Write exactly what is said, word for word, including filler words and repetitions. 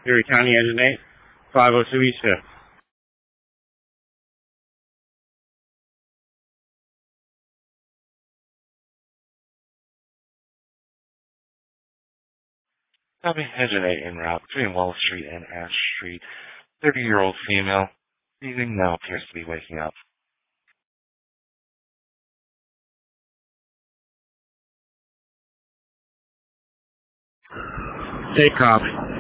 Erie County Engine eight, five oh two East fifth. Copy Engine eight en route between Wall Street and Ash Street. thirty-year-old female. Breathing now appears to be waking up. Take copy.